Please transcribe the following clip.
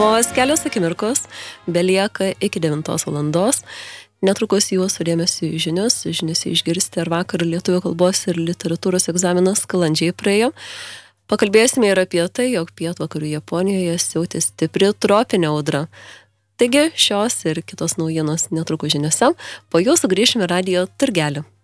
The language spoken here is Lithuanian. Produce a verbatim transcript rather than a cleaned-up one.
Vos kelios akimirkos belieka iki devintos valandos. Netrukus jūsų dėmesį žinios, žinios išgirsti, ar vakar lietuvių kalbos ir literatūros egzaminas sklandžiai praėjo. Pakalbėsime ir apie tai, jog pietvakarių Japonijoje siautė stipri tropinė audra. Taigi šios ir kitos naujienos netrukus žiniose, po jų sugrįšime radijo turgelį.